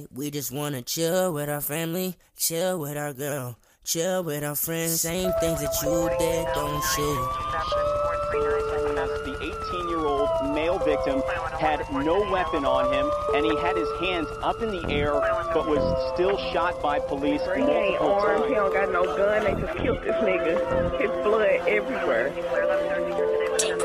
night. We just wanna chill with our family, chill with our girl, chill with our friends. Same things that you did, don't shit. The 18-year-old male victim had no weapon on him, and he had his hands up in the air, but was still shot by police He ain't armed, he don't got no gun, they just killed this nigga. His blood everywhere.